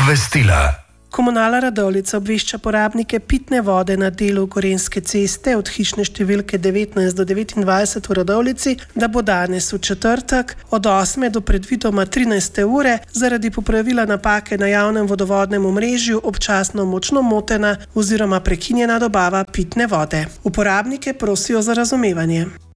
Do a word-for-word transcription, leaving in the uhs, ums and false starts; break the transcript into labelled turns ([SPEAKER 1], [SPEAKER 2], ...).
[SPEAKER 1] Obvestila.
[SPEAKER 2] Komunala Radovljica obvešča porabnike pitne vode na delu Gorenjske ceste od hišne številke devetnajst do devetindvajset v Radovljici, da bo danes v četrtek od osme do predvidoma trinajste ure zaradi popravila napake na javnem vodovodnem omrežju občasno močno motena oziroma prekinjena dobava pitne vode. Uporabnike prosijo za razumevanje.